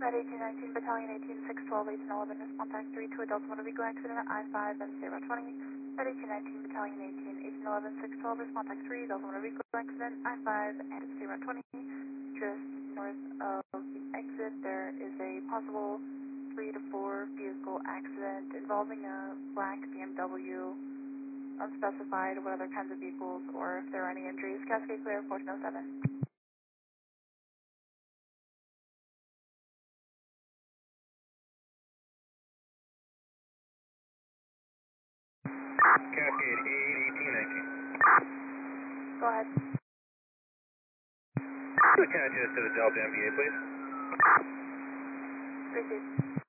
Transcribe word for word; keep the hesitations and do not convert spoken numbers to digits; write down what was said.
Red eighteen nineteen, Battalion eighteen six twelve, eighteen eleven, response act three to adults, motor vehicle accident at I five and zero twenty. Red eighteen nineteen, Battalion eighteen, eighteen eleven, six twelve, response act three, adults, motor vehicle accident, I five and zero twenty. Just north of the exit, there is a possible three to four vehicle accident involving a black B M W, unspecified what other kinds of vehicles, or if there are any injuries. Cascade clear, fourteen oh seven. Cascade eight eighteen nineteen. Go ahead. Attach us to the Delta M B A, please. Received.